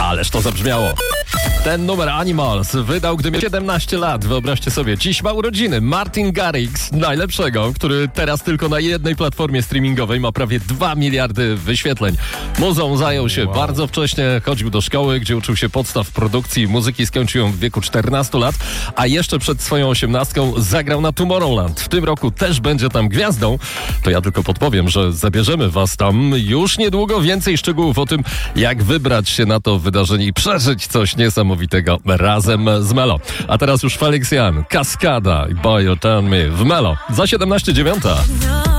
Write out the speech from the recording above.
Ależ to zabrzmiało. Ten numer Animals wydał, gdy miał 17 lat. Wyobraźcie sobie, dziś ma urodziny. Martin Garrix, najlepszego, który teraz tylko na jednej platformie streamingowej ma prawie 2 miliardy wyświetleń. Muzą zajął się bardzo wcześnie, chodził do szkoły, gdzie uczył się podstaw produkcji muzyki, skończył ją w wieku 14 lat, a jeszcze przed swoją 18 zagrał na Tomorrowland. W tym roku też będzie tam gwiazdą. To ja tylko podpowiem, że zabierzemy was tam już niedługo. Więcej szczegółów o tym, jak wybrać się na to wydarzenie i przeżyć coś niesamowitego razem z Melo. A teraz już Felix Jan, Kaskada i Boy You Turn Me w Melo za 17:09.